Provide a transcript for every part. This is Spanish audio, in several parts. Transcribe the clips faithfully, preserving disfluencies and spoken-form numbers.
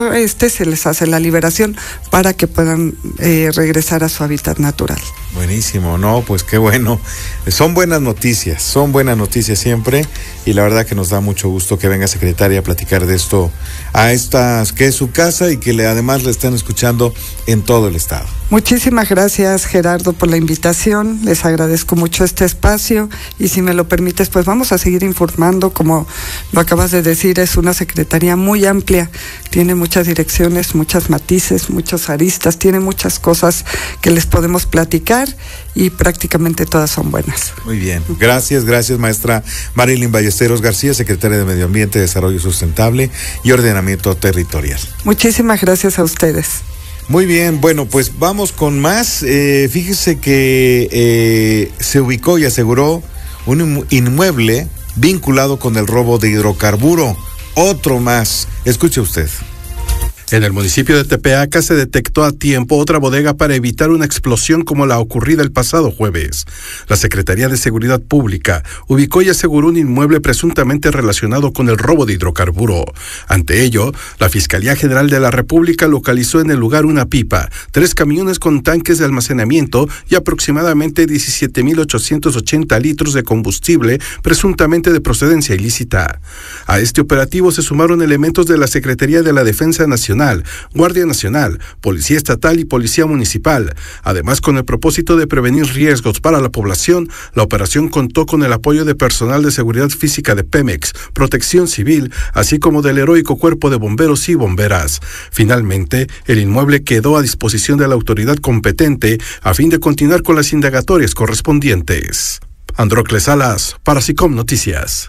este se les hace la liberación para que puedan eh, regresar a su hábitat natural. Buenísimo, no, pues qué bueno. Son buenas noticias, son buenas noticias siempre, y la verdad que nos da mucho gusto que venga secretaria a platicar de esto a estas, que es su casa y que le, además le están escuchando en todo el estado. Muchísimas gracias, Gerardo, por la invitación. Les agradezco mucho este espacio y si me lo permites, pues vamos a seguir informando. Como lo acabas de decir, es una secretaría muy amplia, tiene muchas direcciones, muchos matices, muchas aristas, tiene muchas cosas que les podemos platicar y prácticamente todas son buenas. Muy bien, gracias, gracias maestra Marilyn Ballesteros García, secretaria de Medio Ambiente, Desarrollo Sustentable y Ordenamiento Territorial. Muchísimas gracias a ustedes. Muy bien, bueno, pues vamos con más. Eh, fíjese que eh, se ubicó y aseguró un inmueble vinculado con el robo de hidrocarburo. Otro más. Escuche usted. En el municipio de Tepeaca se detectó a tiempo otra bodega para evitar una explosión como la ocurrida el pasado jueves. La Secretaría de Seguridad Pública ubicó y aseguró un inmueble presuntamente relacionado con el robo de hidrocarburo. Ante ello, la Fiscalía General de la República localizó en el lugar una pipa, tres camiones con tanques de almacenamiento y aproximadamente diecisiete mil ochocientos ochenta litros de combustible presuntamente de procedencia ilícita. A este operativo se sumaron elementos de la Secretaría de la Defensa Nacional, Guardia Nacional, Policía Estatal y Policía Municipal. Además, con el propósito de prevenir riesgos para la población, la operación contó con el apoyo de personal de seguridad física de Pemex, Protección Civil, así como del heroico Cuerpo de Bomberos y Bomberas. Finalmente, el inmueble quedó a disposición de la autoridad competente a fin de continuar con las indagatorias correspondientes. Andrócles Salas, para SICOM Noticias.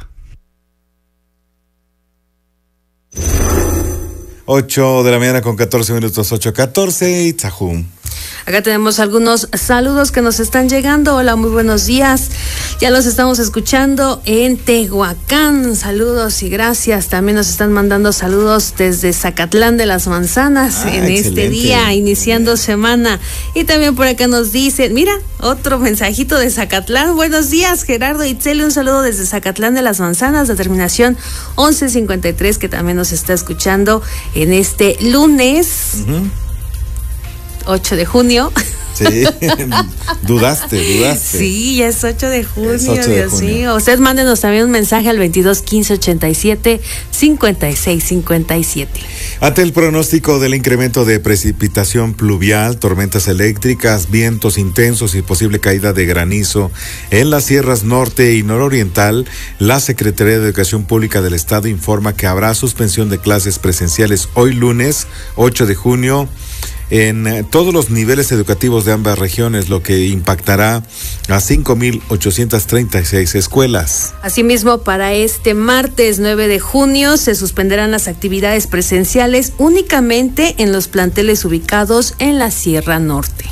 ocho de la mañana con catorce minutos, ocho catorce, Itzahum. Acá tenemos algunos saludos que nos están llegando. Hola, muy buenos días. Ya los estamos escuchando en Tehuacán. Saludos y gracias. También nos están mandando saludos desde Zacatlán de las Manzanas ah, en excelente. Este día, iniciando semana. Y también por acá nos dicen, mira, otro mensajito de Zacatlán. Buenos días, Gerardo Itzel. Un saludo desde Zacatlán de las Manzanas, de terminación once cincuenta y tres, que también nos está escuchando en este lunes. Uh-huh. ocho de junio. Sí, dudaste, dudaste. Sí, ya es ocho de junio, es ocho de Dios junio. mío. Ustedes mándenos también un mensaje al veintidós quince ochenta y siete cincuenta y seis cincuenta y siete. Ante el pronóstico del incremento de precipitación pluvial, tormentas eléctricas, vientos intensos y posible caída de granizo en las sierras norte y nororiental, la Secretaría de Educación Pública del Estado informa que habrá suspensión de clases presenciales hoy lunes, ocho de junio, en todos los niveles educativos de ambas regiones, lo que impactará a cinco mil ochocientas treinta y seis escuelas. Asimismo, para este martes nueve de junio se suspenderán las actividades presenciales únicamente en los planteles ubicados en la Sierra Norte.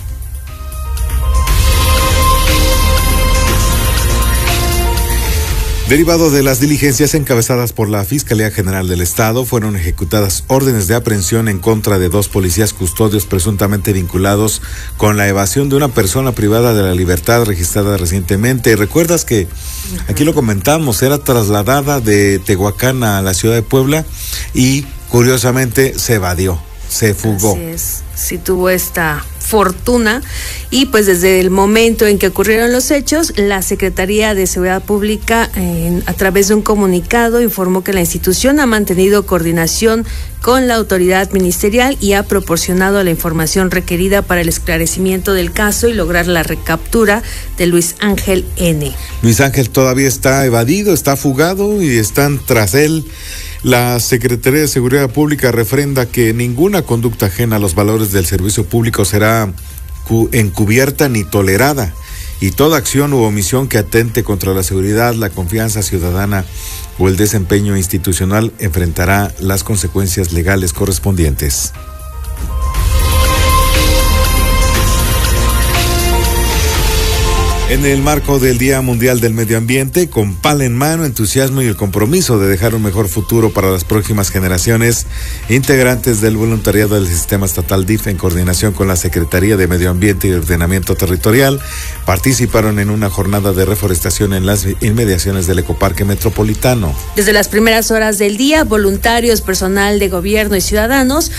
Derivado de las diligencias encabezadas por la Fiscalía General del Estado, fueron ejecutadas órdenes de aprehensión en contra de dos policías custodios presuntamente vinculados con la evasión de una persona privada de la libertad registrada recientemente. ¿Recuerdas que aquí lo comentamos? Era trasladada de Tehuacán a la ciudad de Puebla y curiosamente se evadió, se fugó. Así es, sí tuvo esta fortuna y pues desde el momento en que ocurrieron los hechos, la Secretaría de Seguridad Pública eh, a través de un comunicado informó que la institución ha mantenido coordinación con la autoridad ministerial y ha proporcionado la información requerida para el esclarecimiento del caso y lograr la recaptura de Luis Ángel N. Luis Ángel todavía está evadido, está fugado y están tras él. La Secretaría de Seguridad Pública refrenda que ninguna conducta ajena a los valores del servicio público será encubierta ni tolerada, y toda acción u omisión que atente contra la seguridad, la confianza ciudadana o el desempeño institucional enfrentará las consecuencias legales correspondientes. En el marco del Día Mundial del Medio Ambiente, con pala en mano, entusiasmo y el compromiso de dejar un mejor futuro para las próximas generaciones, integrantes del voluntariado del Sistema Estatal D I F en coordinación con la Secretaría de Medio Ambiente y Ordenamiento Territorial participaron en una jornada de reforestación en las inmediaciones del Ecoparque Metropolitano. Desde las primeras horas del día, voluntarios, personal de gobierno y ciudadanos